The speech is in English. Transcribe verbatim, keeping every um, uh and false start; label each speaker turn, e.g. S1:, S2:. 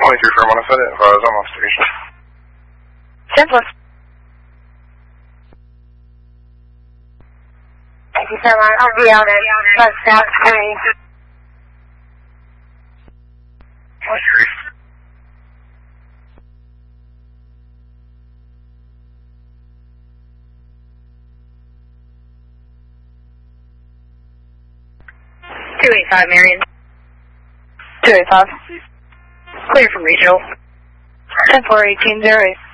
S1: twenty-two firm on a set advise, I'm on station.
S2: ten plus. eighty-seven, I'll be out at bus stop three.
S1: Okay.
S2: two eighty-five, Marion. two eighty-five. Clear from regional. ten four eighteen, zero eight.